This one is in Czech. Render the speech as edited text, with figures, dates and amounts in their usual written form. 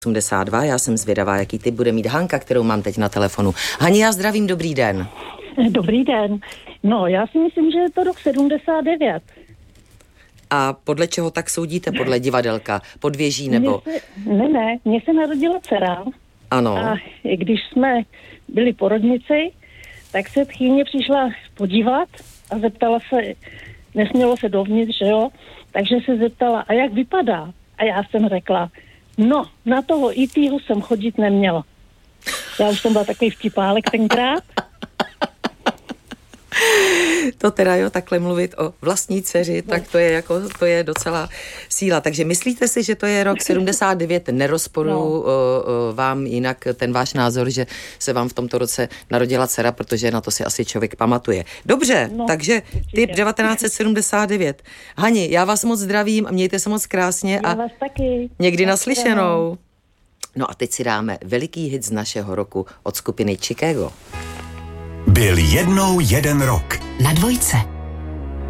82. Já jsem zvědavá, jaký typ bude mít Hanka, kterou mám teď na telefonu. Hani, já zdravím, dobrý den. Dobrý den. No, já si myslím, že je to rok 79. A podle čeho tak soudíte? Podle divadelka? Podvěží nebo? Mně se narodila dcera. Ano. A když jsme byli porodnici, tak se tchýně přišla podívat a zeptala se, nesmělo se dovnitř, že jo? Takže se zeptala, a jak vypadá? A já jsem řekla, no, na toho E.T.ho jsem chodit neměla. Já už jsem byla takový vtipálek tenkrát. To teda jo, takhle mluvit o vlastní dceři, tak to je docela síla. Takže myslíte si, že to je rok 79, nerozporuju vám jinak ten váš názor, že se vám v tomto roce narodila dcera, protože na to si asi člověk pamatuje. Dobře, takže typ 1979. Hani, já vás moc zdravím a mějte se moc krásně a vás taky. Někdy naslyšenou. No a teď si dáme veliký hit z našeho roku od skupiny Chicago. Byl jednou jeden rok. Na Dvojce.